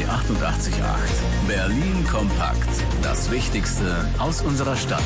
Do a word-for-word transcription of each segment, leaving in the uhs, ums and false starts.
achtundachtzig Komma acht. Berlin kompakt. Das Wichtigste aus unserer Stadt.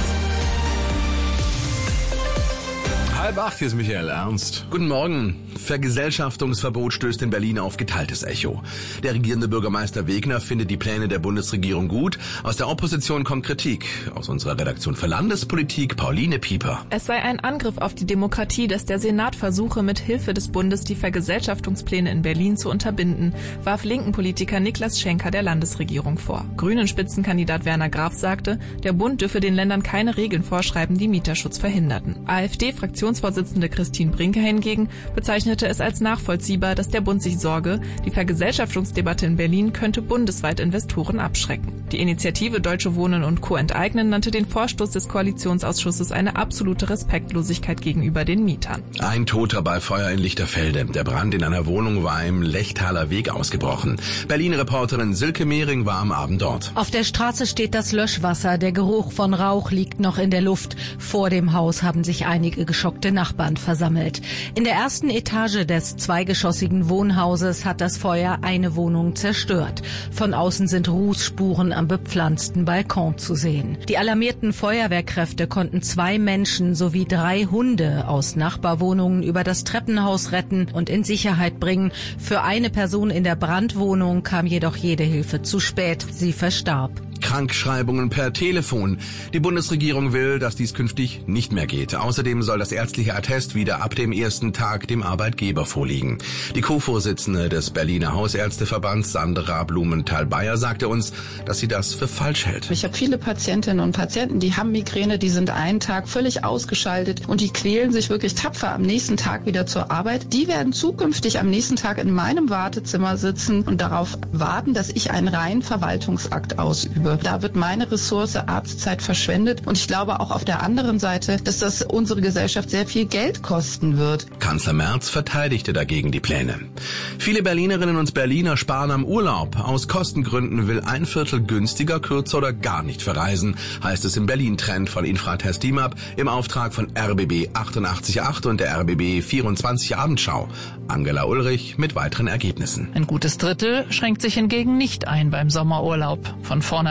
Halb acht, hier ist Michael Ernst. Guten Morgen. Vergesellschaftungsverbot stößt in Berlin auf geteiltes Echo. Der regierende Bürgermeister Wegner findet die Pläne der Bundesregierung gut. Aus der Opposition kommt Kritik. Aus unserer Redaktion für Landespolitik Pauline Pieper. Es sei ein Angriff auf die Demokratie, dass der Senat versuche, mit Hilfe des Bundes die Vergesellschaftungspläne in Berlin zu unterbinden, warf linken Politiker Niklas Schenker der Landesregierung vor. Grünen Spitzenkandidat Werner Graf sagte, der Bund dürfe den Ländern keine Regeln vorschreiben, die Mieterschutz verhinderten. AfD-Fraktionsvorsitzende Christine Brinke hingegen bezeichnete es als nachvollziehbar, dass der Bund sich sorge, die Vergesellschaftungsdebatte in Berlin könnte bundesweit Investoren abschrecken. Die Initiative Deutsche Wohnen und Co. enteignen nannte den Vorstoß des Koalitionsausschusses eine absolute Respektlosigkeit gegenüber den Mietern. Ein Toter bei Feuer in Lichterfelde. Der Brand in einer Wohnung war im Lechtaler Weg ausgebrochen. Berlin-Reporterin Silke Mehring war am Abend dort. Auf der Straße steht das Löschwasser. Der Geruch von Rauch liegt noch in der Luft. Vor dem Haus haben sich einige geschockte Nachbarn versammelt. In der ersten Etage des zweigeschossigen Wohnhauses hat das Feuer eine Wohnung zerstört. Von außen sind Rußspuren am bepflanzten Balkon zu sehen. Die alarmierten Feuerwehrkräfte konnten zwei Menschen sowie drei Hunde aus Nachbarwohnungen über das Treppenhaus retten und in Sicherheit bringen. Für eine Person in der Brandwohnung kam jedoch jede Hilfe zu spät. Sie verstarb. Krankschreibungen per Telefon. Die Bundesregierung will, dass dies künftig nicht mehr geht. Außerdem soll das ärztliche Attest wieder ab dem ersten Tag dem Arbeitgeber vorliegen. Die Co-Vorsitzende des Berliner Hausärzteverbands, Sandra Blumenthal-Bayer, sagte uns, dass sie das für falsch hält. Ich habe viele Patientinnen und Patienten, die haben Migräne, die sind einen Tag völlig ausgeschaltet und die quälen sich wirklich tapfer am nächsten Tag wieder zur Arbeit. Die werden zukünftig am nächsten Tag in meinem Wartezimmer sitzen und darauf warten, dass ich einen reinen Verwaltungsakt ausübe. Da wird meine Ressource Arztzeit verschwendet und ich glaube auch auf der anderen Seite, dass das unsere Gesellschaft sehr viel Geld kosten wird. Kanzler Merz verteidigte dagegen die Pläne. Viele Berlinerinnen und Berliner sparen am Urlaub. Aus Kostengründen will ein Viertel günstiger, kürzer oder gar nicht verreisen, heißt es im Berlin-Trend von Infratest DIMAP im Auftrag von R B B achtundachtzig Komma acht und der R B B vierundzwanzig Abendschau. Angela Ulrich mit weiteren Ergebnissen. Ein gutes Drittel schränkt sich hingegen nicht ein beim Sommerurlaub. Von vorne